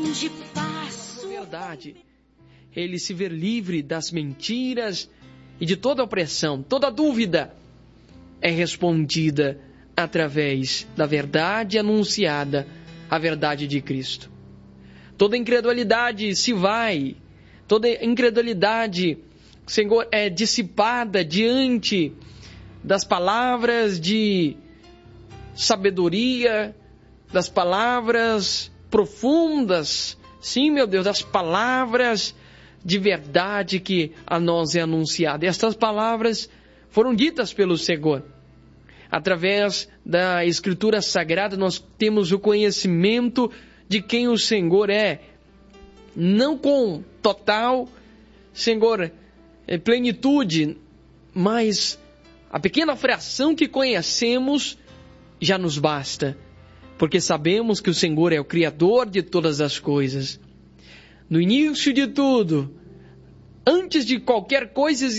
grande passo. Verdade. Ele se ver livre das mentiras e de toda opressão, toda dúvida é respondida através da verdade anunciada, a verdade de Cristo. Toda incredulidade se vai, toda incredulidade, Senhor, é dissipada diante das palavras de sabedoria, das palavras profundas, sim, meu Deus, das palavras de verdade que a nós é anunciada. E estas palavras foram ditas pelo Senhor. Através da Escritura Sagrada, nós temos o conhecimento de quem o Senhor é. Não com total, Senhor, plenitude, mas a pequena fração que conhecemos já nos basta. Porque sabemos que o Senhor é o Criador de todas as coisas. No início de tudo, antes de qualquer coisa